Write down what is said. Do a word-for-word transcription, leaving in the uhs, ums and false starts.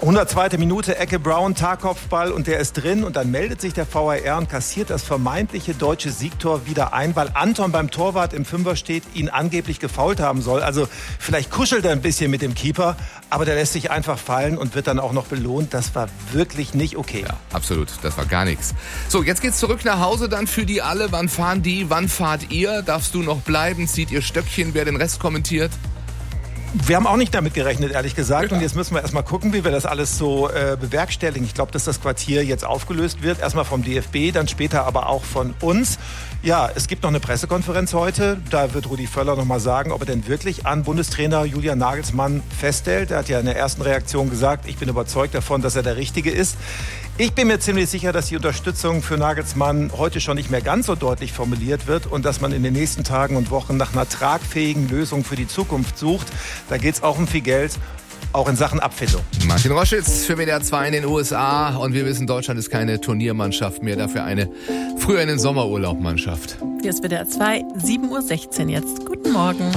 hundertzweite Minute, Ecke Brown, Tarkopfball und der ist drin und dann meldet sich der V A R und kassiert das vermeintliche deutsche Siegtor wieder ein, weil Anton beim Torwart im Fünfer steht, ihn angeblich gefoult haben soll. Also vielleicht kuschelt er ein bisschen mit dem Keeper, aber der lässt sich einfach fallen und wird dann auch noch belohnt. Das war wirklich nicht okay. Ja, absolut, das war gar nichts. So, jetzt geht's zurück nach Hause dann für die alle. Wann fahren die, wann fahrt ihr? Darfst du noch bleiben? Zieht ihr Stöckchen? Wer den Rest kommentiert? Wir haben auch nicht damit gerechnet, ehrlich gesagt. Ja. Und jetzt müssen wir erstmal gucken, wie wir das alles so äh, bewerkstelligen. Ich glaube, dass das Quartier jetzt aufgelöst wird. Erstmal vom D F B, dann später aber auch von uns. Ja, es gibt noch eine Pressekonferenz heute. Da wird Rudi Völler noch mal sagen, ob er denn wirklich an Bundestrainer Julian Nagelsmann festhält. Er hat ja in der ersten Reaktion gesagt, ich bin überzeugt davon, dass er der Richtige ist. Ich bin mir ziemlich sicher, dass die Unterstützung für Nagelsmann heute schon nicht mehr ganz so deutlich formuliert wird und dass man in den nächsten Tagen und Wochen nach einer tragfähigen Lösung für die Zukunft sucht. Da geht es auch um viel Geld, auch in Sachen Abfindung. Martin Roschitz für W D R zwei in den U S A. Und wir wissen, Deutschland ist keine Turniermannschaft mehr, dafür eine früher in den Sommerurlaub-Mannschaft. Hier ist W D R zwei, sieben Uhr sechzehn jetzt. Guten Morgen.